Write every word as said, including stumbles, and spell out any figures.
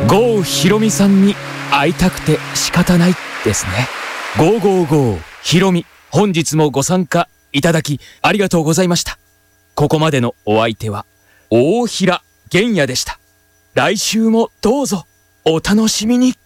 郷ひろみさんに会いたくて仕方ないですね。ゴーゴーゴーひろみ、本日もご参加いただきありがとうございました。ここまでのお相手は大平玄也でした。来週もどうぞお楽しみに。